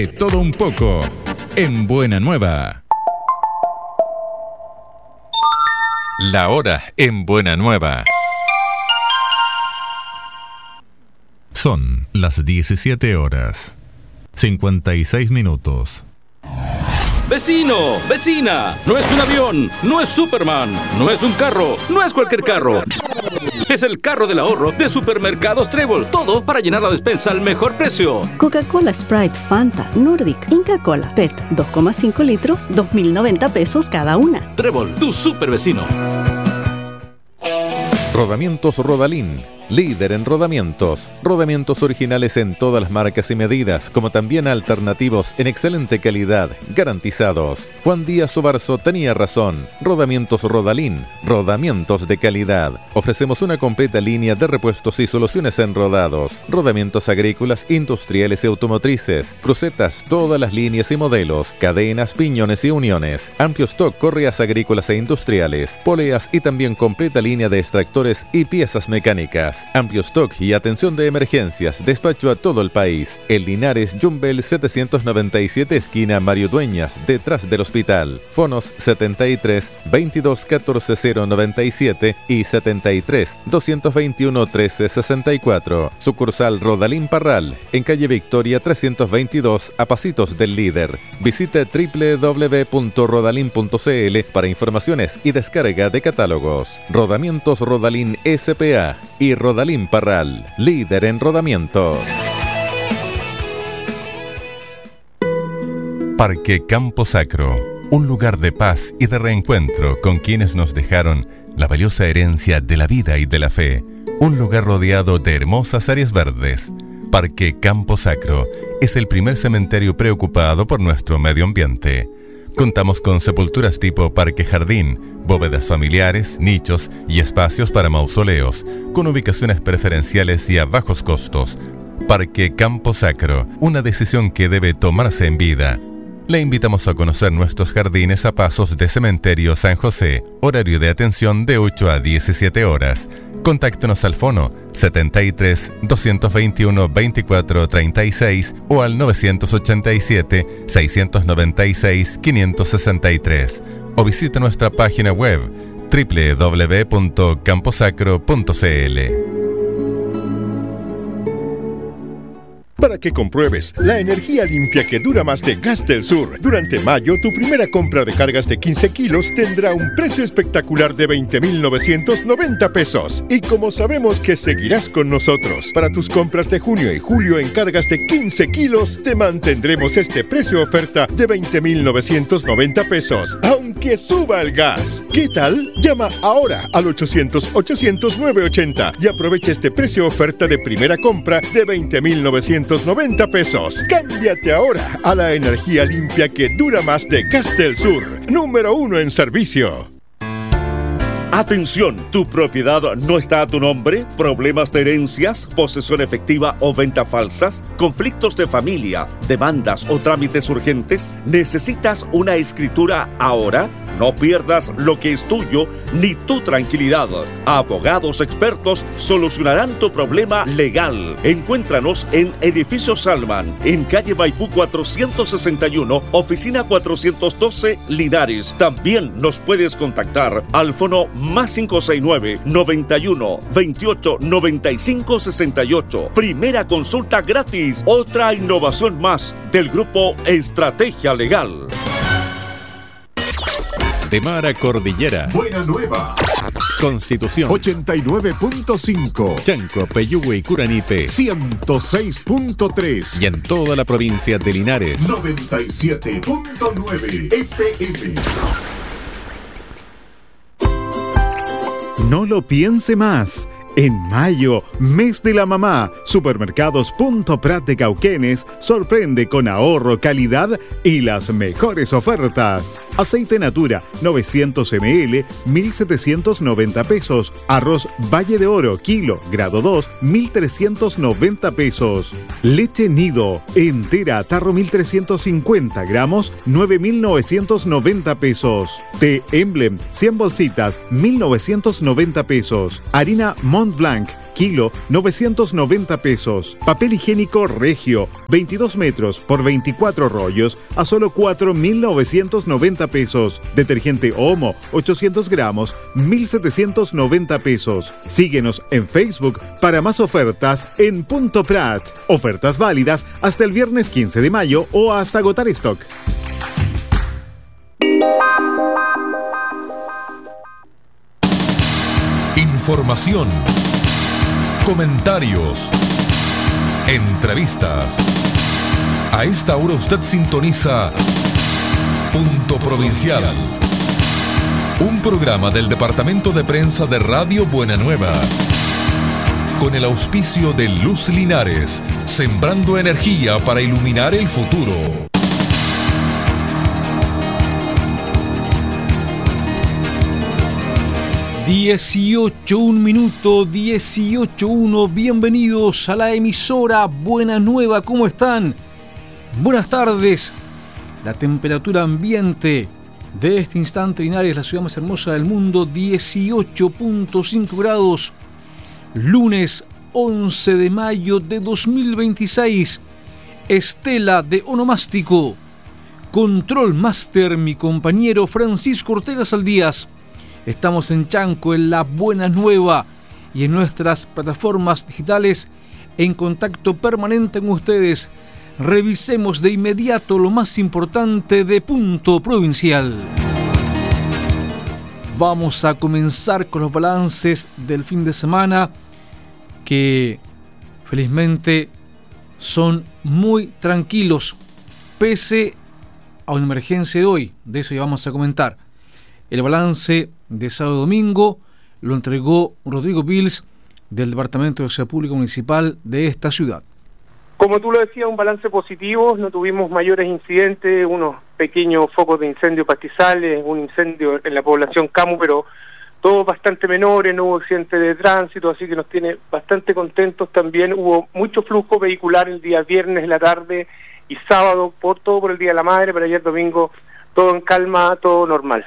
Todo un poco en Buena Nueva. La hora en Buena Nueva. Son las 17 horas, 56 minutos. ¡Vecino! ¡Vecina! No es un avión, no es Superman, no es un carro, no es cualquier carro. Es el carro del ahorro de Supermercados Trébol. Todo para llenar la despensa al mejor precio. Coca-Cola, Sprite, Fanta, Nordic, Inca Cola, PET, 2,5 litros, 2.090 pesos cada una. Trébol, tu super vecino. Rodamientos Rodalín, líder en rodamientos. Rodamientos originales en todas las marcas y medidas, como también alternativos en excelente calidad, garantizados. Juan Díaz Obarzo tenía razón. Rodamientos Rodalín, rodamientos de calidad. Ofrecemos una completa línea de repuestos y soluciones en rodados, rodamientos agrícolas, industriales y automotrices, crucetas, todas las líneas y modelos, cadenas, piñones y uniones, amplio stock, correas agrícolas e industriales, poleas y también completa línea de extractores y piezas mecánicas. Amplio stock y atención de emergencias, despacho a todo el país. En Linares, Jumbel 797, esquina Mario Dueñas, detrás del hospital. Fonos 73 22 14 097 y 73 221 13 64. Sucursal Rodalín Parral, en calle Victoria 322, a pasitos del líder. Visite www.rodalin.cl para informaciones y descarga de catálogos. Rodamientos Rodalín S.p.A. y Rodalín Parral, líder en rodamientos. Parque Campo Sacro, un lugar de paz y de reencuentro con quienes nos dejaron la valiosa herencia de la vida y de la fe. Un lugar rodeado de hermosas áreas verdes. Parque Campo Sacro es el primer cementerio preocupado por nuestro medio ambiente. Contamos con sepulturas tipo parque jardín, bóvedas familiares, nichos y espacios para mausoleos, con ubicaciones preferenciales y a bajos costos. Parque Campo Sacro, una decisión que debe tomarse en vida. Le invitamos a conocer nuestros jardines a pasos de Cementerio San José, horario de atención de 8 a 17 horas. Contáctenos al fono 73 221 24 36 o al 987 696 563 o visite nuestra página web www.camposacro.cl. Para que compruebes la energía limpia que dura más de Gas del Sur. Durante mayo, tu primera compra de cargas de 15 kilos tendrá un precio espectacular de 20,990 pesos. Y como sabemos que seguirás con nosotros, para tus compras de junio y julio en cargas de 15 kilos, te mantendremos este precio oferta de 20,990 pesos, aunque suba el gas. ¿Qué tal? Llama ahora al 800-800-980 y aprovecha este precio oferta de primera compra de 20,990 pesos. Cámbiate ahora a la energía limpia que dura más de Gas del Sur, número 1 en servicio. Atención, ¿tu propiedad no está a tu nombre? ¿Problemas de herencias, posesión efectiva o venta falsas? ¿Conflictos de familia, demandas o trámites urgentes? ¿Necesitas una escritura ahora? No pierdas lo que es tuyo ni tu tranquilidad. Abogados expertos solucionarán tu problema legal. Encuéntranos en Edificio Salman, en calle Maipú 461, oficina 412, Linares. También nos puedes contactar al fono más 569 91 28 95 68. Primera consulta gratis. Otra innovación más del grupo Estrategia Legal. De mar a cordillera. Buena Nueva. Constitución 89.5. Chanco, Peyúgue y Curanipe 106.3. y en toda la provincia de Linares 97.9 FM. No lo piense más. En mayo, mes de la mamá, Supermercados Punto Prat de Cauquenes sorprende con ahorro, calidad y las mejores ofertas. Aceite Natura, 900 ml, 1.790 pesos. Arroz Valle de Oro, kilo, grado 2, 1.390 pesos. Leche Nido, entera, tarro 1.350 gramos, 9.990 pesos. Té Emblem, 100 bolsitas, 1.990 pesos. Harina Monte Mont Blanc, kilo 990 pesos. Papel higiénico Regio, 22 metros por 24 rollos a solo 4.990 pesos. Detergente Omo, 800 gramos, 1.790 pesos. Síguenos en Facebook para más ofertas en Punto Prat. Ofertas válidas hasta el viernes 15 de mayo o hasta agotar stock. Información, comentarios, entrevistas. A esta hora usted sintoniza Punto Provincial, un programa del Departamento de Prensa de Radio Buena Nueva, con el auspicio de Luz Linares, sembrando energía para iluminar el futuro. 18:01 minuto, 18:01. Bienvenidos a la emisora Buena Nueva. ¿Cómo están? Buenas tardes. La temperatura ambiente de este instante, Linares, la ciudad más hermosa del mundo, 18.5 grados. Lunes 11 de mayo de 2026. Estela de Onomástico. Control Master, mi compañero Francisco Ortega Saldías. Estamos en Chanco, en La Buena Nueva y en nuestras plataformas digitales en contacto permanente con ustedes. Revisemos de inmediato lo más importante de Punto Provincial. Vamos a comenzar con los balances del fin de semana que felizmente son muy tranquilos pese a una emergencia de hoy. De eso ya vamos a comentar. El balance de sábado y domingo lo entregó Rodrigo Pils del Departamento de Seguridad Pública Municipal de esta ciudad. Como tú lo decías, un balance positivo, no tuvimos mayores incidentes, unos pequeños focos de incendio pastizales, un incendio en la población Camu, pero todos bastante menores, no hubo accidentes de tránsito, así que nos tiene bastante contentos. También hubo mucho flujo vehicular el día viernes, la tarde y sábado, todo por el Día de la Madre, pero ayer domingo todo en calma, todo normal.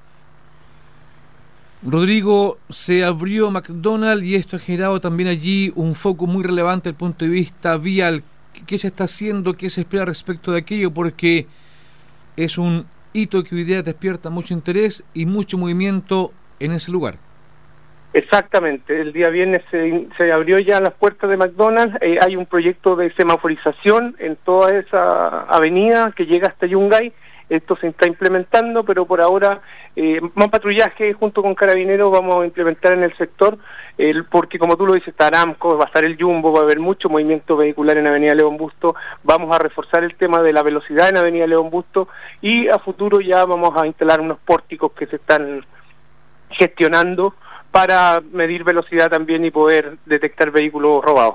Rodrigo, se abrió McDonald's y esto ha generado también allí un foco muy relevante desde el punto de vista vial. ¿Qué se está haciendo? ¿Qué se espera respecto de aquello? Porque es un hito que hoy día despierta mucho interés y mucho movimiento en ese lugar. Exactamente, el día viernes se abrió ya las puertas de McDonald's, hay un proyecto de semaforización en toda esa avenida que llega hasta Yungay. Esto se está implementando, pero por ahora más patrullaje junto con Carabineros vamos a implementar en el sector, porque como tú lo dices, está Aramco, va a estar el Jumbo, va a haber mucho movimiento vehicular en Avenida León Busto, vamos a reforzar el tema de la velocidad en Avenida León Busto y a futuro ya vamos a instalar unos pórticos que se están gestionando para medir velocidad también y poder detectar vehículos robados.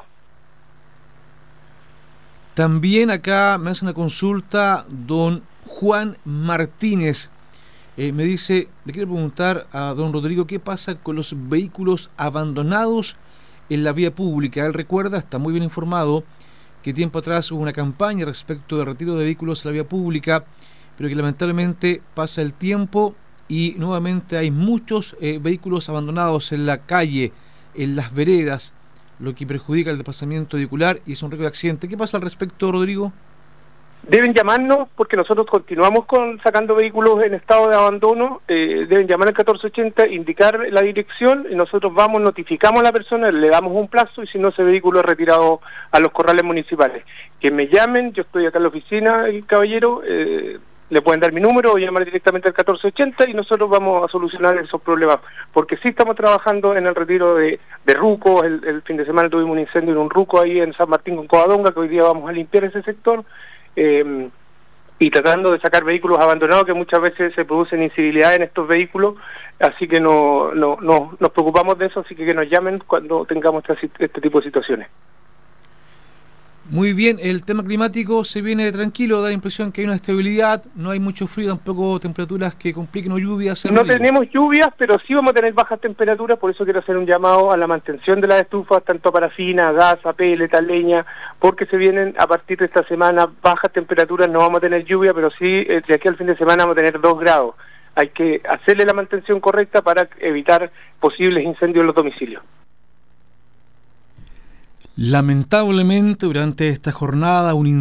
También acá me hace una consulta don Juan Martínez. Me dice, le quiero preguntar a don Rodrigo qué pasa con los vehículos abandonados en la vía pública. Él recuerda, está muy bien informado, que tiempo atrás hubo una campaña respecto del retiro de vehículos en la vía pública, pero que lamentablemente pasa el tiempo y nuevamente hay muchos vehículos abandonados en la calle, en las veredas, lo que perjudica el desplazamiento vehicular y es un riesgo de accidente. ¿Qué pasa al respecto, Rodrigo? Deben llamarnos porque nosotros continuamos sacando vehículos en estado de abandono, deben llamar al 1480, indicar la dirección y nosotros vamos, notificamos a la persona, le damos un plazo y si no ese vehículo es retirado a los corrales municipales. Que me llamen, yo estoy acá en la oficina, el caballero, le pueden dar mi número o llamar directamente al 1480 y nosotros vamos a solucionar esos problemas, porque sí estamos trabajando en el retiro de rucos. El fin de semana tuvimos un incendio en un ruco ahí en San Martín con Covadonga, que hoy día vamos a limpiar ese sector, y tratando de sacar vehículos abandonados, que muchas veces se producen incivilidades en estos vehículos, así que nos preocupamos de eso, así que nos llamen cuando tengamos este tipo de situaciones. Muy bien, el tema climático se viene tranquilo, da la impresión que hay una estabilidad, no hay mucho frío, tampoco temperaturas que compliquen o lluvias. No tenemos lluvias, pero sí vamos a tener bajas temperaturas, por eso quiero hacer un llamado a la mantención de las estufas, tanto a parafina, gas, a pellet, a leña, porque se vienen a partir de esta semana bajas temperaturas, no vamos a tener lluvia, pero sí de aquí al fin de semana vamos a tener 2 grados. Hay que hacerle la mantención correcta para evitar posibles incendios en los domicilios. Lamentablemente, durante esta jornada, un